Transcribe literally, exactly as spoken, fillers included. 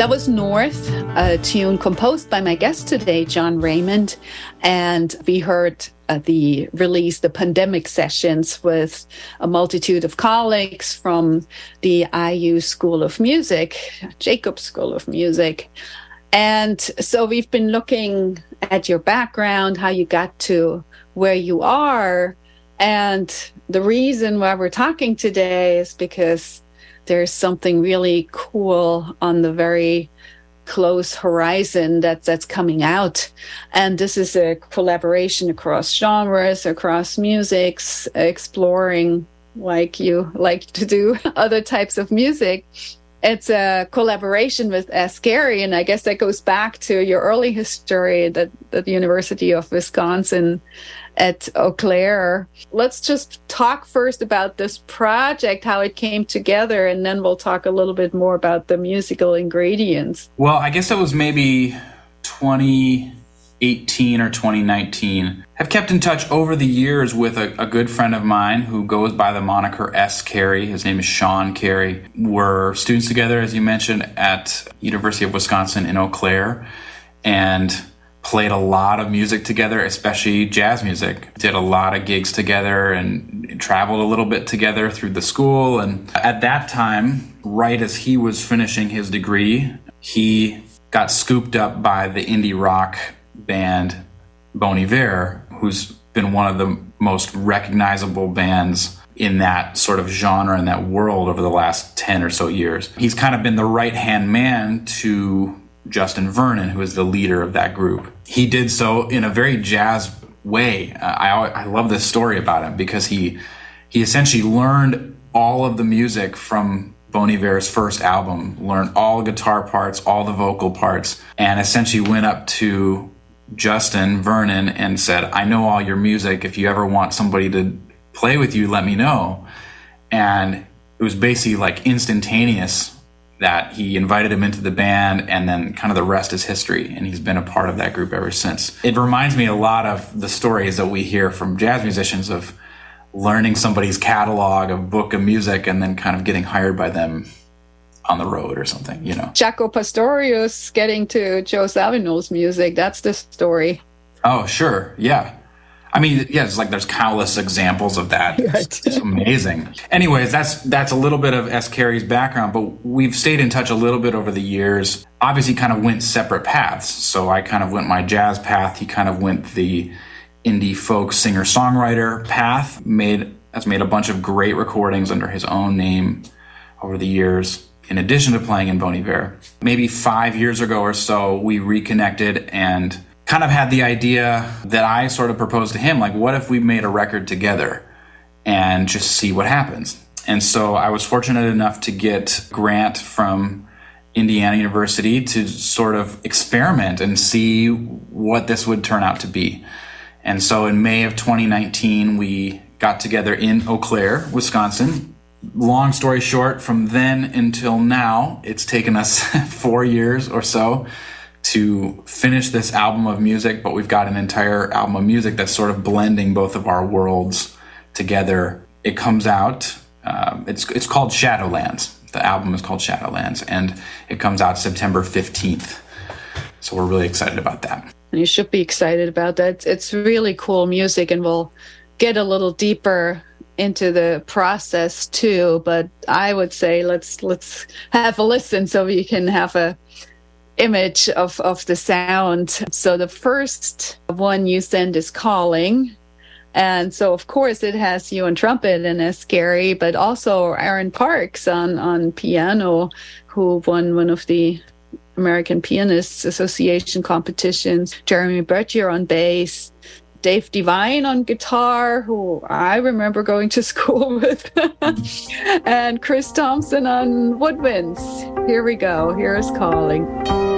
That was North, a tune composed by my guest today, John Raymond. And we heard uh, the release, the pandemic sessions with a multitude of colleagues from the I U School of Music, Jacobs School of Music. And so we've been looking at your background, how you got to where you are. And the reason why we're talking today is because there's something really cool on the very close horizon that, that's coming out. And this is a collaboration across genres, across musics, exploring, like you like to do, other types of music. It's a collaboration with Ascari, and I guess that goes back to your early history at, at the University of Wisconsin at Eau Claire. Let's just talk first about this project, how it came together, and then we'll talk a little bit more about the musical ingredients. Well, I guess it was maybe twenty eighteen or twenty nineteen. I've kept in touch over the years with a, a good friend of mine who goes by the moniker S. Carey. His name is Sean Carey. We're students together, as you mentioned, at University of Wisconsin in Eau Claire, and played a lot of music together, especially jazz music. Did a lot of gigs together and traveled a little bit together through the school. And at that time, right as he was finishing his degree, he got scooped up by the indie rock band Bon Iver, who's been one of the most recognizable bands in that sort of genre, in that world over the last ten or so years. He's kind of been the right-hand man to Justin Vernon, who is the leader of that group. He did so in a very jazz way. Uh, I I love this story about him because he he essentially learned all of the music from Bon Iver's first album, learned all the guitar parts, all the vocal parts, and essentially went up to Justin Vernon and said, I know all your music. If you ever want somebody to play with you, let me know. And it was basically like instantaneous that he invited him into the band, and then kind of the rest is history, and he's been a part of that group ever since. It reminds me a lot of the stories that we hear from jazz musicians of learning somebody's catalog, a book of music, and then kind of getting hired by them on the road or something, you know. Jaco Pastorius getting to Joe Zawinul's music, that's the story. Oh, sure, yeah. I mean, yeah, it's like there's countless examples of that. It's, it's amazing. Anyways, that's that's a little bit of S. Carey's background, but we've stayed in touch a little bit over the years. Obviously, kind of went separate paths. So I kind of went my jazz path. He kind of went the indie folk singer-songwriter path. Made has made a bunch of great recordings under his own name over the years, in addition to playing in Bon Iver. Maybe five years ago or so, we reconnected and kind of had the idea that I sort of proposed to him, like, what if we made a record together and just see what happens? And so I was fortunate enough to get a grant from Indiana University to sort of experiment and see what this would turn out to be. And so in May of twenty nineteen, we got together in Eau Claire, Wisconsin. Long story short, from then until now, it's taken us four years or so to finish this album of music, but we've got an entire album of music that's sort of blending both of our worlds together. It comes out, um, it's it's called Shadowlands. The album is called Shadowlands, and it comes out September fifteenth. So we're really excited about that. You should be excited about that. It's really cool music, and we'll get a little deeper into the process too, but I would say let's let's have a listen so we can have a image of, of the sound. So the first one you send is Calling. And so, of course, it has you on trumpet and Ascari, but also Aaron Parks on, on piano, who won one of the American Pianists Association competitions. Jeremy Bertier on bass. Dave Devine on guitar, who I remember going to school with. And Chris Thompson on woodwinds. Here we go. Here is Calling.